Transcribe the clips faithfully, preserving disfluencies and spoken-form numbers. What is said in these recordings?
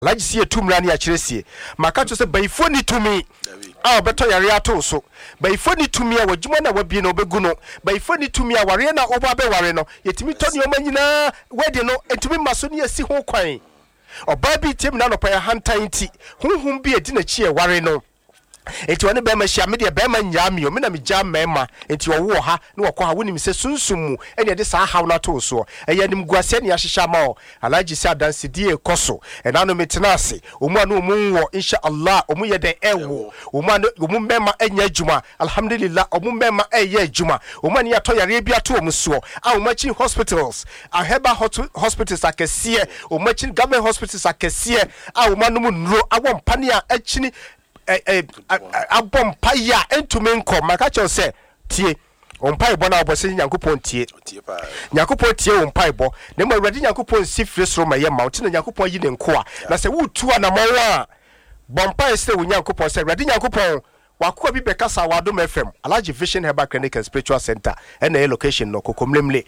Alaji see tumra ni achiresi. Makacho se bayifo ni tumi. Ah beto yare ato so. Bayifo ni tumi a wadwuma na wabie no beguno. Bayifo ni tumi a ware na oba be ware no. Yetimi to ne omanyina wedi no entumi maso ni asi ho kwan. Oba bi tim na no pa ya hantan ti. Hunhum bi edi na chi e ware no. Enti woni be ma hia me de be ma nyaami o me na me gya mema enti wo ha na wo kwa ha woni mi se sunsumu ene de sa haw na to so eya nim guase ne ahihya ma o alaji se adanse die ekoso e na no metena ase omu anu omu wo insha Allah omu ye den ewo omu anu omu mema enya adwuma alhamdulillah omu mema eye adwuma omu anu yato yare bia to omu so a omu chi hospitals a heba hospitals akese omu chi government hospitals akese a omu anu mu nro awon pane a achini eh abom paya entumi nko makacho se tie ompaibo na obose nyankopon tie nyankopon tie ompaibo ne mo awrade nyankopon si fresro ma ye mountain nyankopon yi ne nko a na se wutu anamawa bompai se wo nyankopon se awrade nyankopon wakoa bi bekasa wadom F M Alaji Vision Herbal Clinic and Spiritual Center ena e location no kokomlemle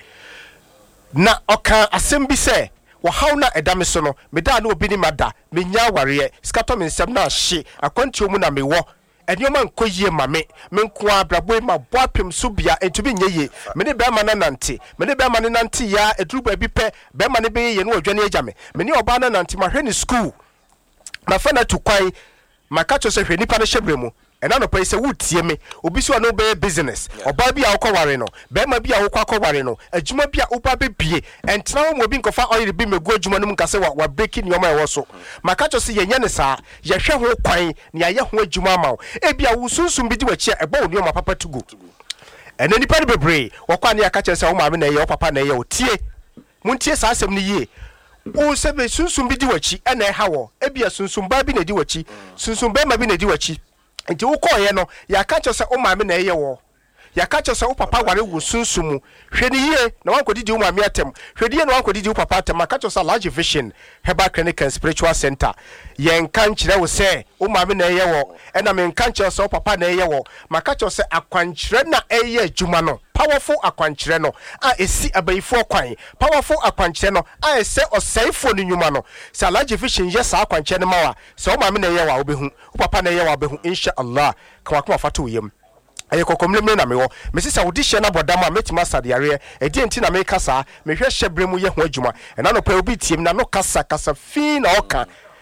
na oka asem bi se wa hauna edame so no meda na obi ni mada menya ware skato me nsem na hye akwanti omu na mewo enioma nkoyie ma me menko abrabo ma boapem so bia entumi nyeye me ne be ma na nante me ne be ma ne nante ya edruba bi pe be ma ne be ye no odwane agya me me ne oba na nante ma hwe ni school ma fa na tukwan makacho se hwe nipa no hyebremu ena no pay se wutie me obi so no be business oba bi a wokoware no be ma bi a wokakoware no adwuma bi a oba be bie entena wo mo bi nkofa oil bi megu adwuma no nkase wa wa breaking yoma e wo so makacho se yenye ne saa ye hwe ho kwan ne aye ho adwuma ma e bia wo sunsum bi di wachi e ba oni oma papa tugo ena nipa ne bebre wokwa ne akache se wo ma me na ye wo papa na ye wo tie muntie saa asem ne yie o sebe sunsum bi di wachi ena e ha wo e bia sunsum ba bi na di wachi sunsum ba ma bi na di wachi nti wo koye no ya ka cho se o maame na eye wo ya ka cho se o papa ware wo sunsumu hwedi ye na wan kodidi o maame atem hwedi ye na wan kodidi o papa atem aka cho se Alaji Vision Herbal Clinic and Spiritual Center yen kan kire wo se o maame na eye wo e na men kan cho se o papa na eye wo maka cho se akwankire na eye adwuma no powerful akwankire no a esi abayifo kwan powerful akwankire no a ese osaifo ni nyuma no se Alaji Vision yes akwankire no mawa se o maame na eye wa obehu o papa na eye wa obehu insha Allah kwa kwa fatu yem aye kokomlemle na mewo mesisa wodihye na bodama metima sadiyare edi enti na me kasa mehwe hyebremu ye ho adwuma ena no pa obi tiem na no kasa kasa fi na oka